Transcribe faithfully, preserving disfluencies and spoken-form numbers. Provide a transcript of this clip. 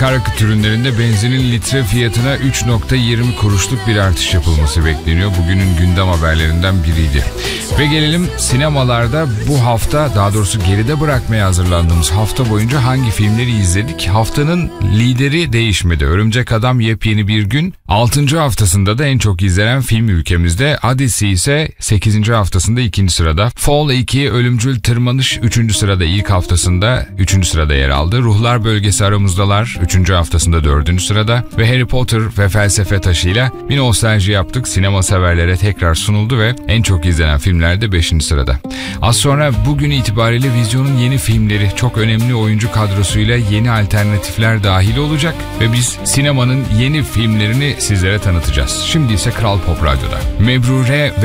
Akaryakıt ürünlerinde benzinin litre fiyatına üç virgül yirmi kuruşluk bir artış yapılması bekleniyor. Bugünün gündem haberlerinden biriydi. Ve gelelim sinemalarda bu hafta, daha doğrusu geride bırakmaya hazırlandığımız hafta boyunca hangi filmleri izledik? Haftanın lideri değişmedi. Örümcek Adam yepyeni bir gün. altıncı haftasında da en çok izlenen film ülkemizde. Odyssey ise sekizinci haftasında ikinci sırada. Fall iki Ölümcül Tırmanış üçüncü sırada, ilk haftasında üçüncü sırada yer aldı. Ruhlar Bölgesi Aramızdalar üçüncü haftasında dördüncü sırada ve Harry Potter ve Felsefe Taşı'yla bir nostalji yaptık. Sinema severlere tekrar sunuldu ve en çok izlenen filmlerde beşinci sırada. Az sonra bugün itibariyle vizyonun yeni filmleri, çok önemli oyuncu kadrosuyla yeni alternatifler dahil olacak ve biz sinemanın yeni filmlerini sizlere tanıtacağız. Şimdi ise Kral Pop Radyo'da. Mebrure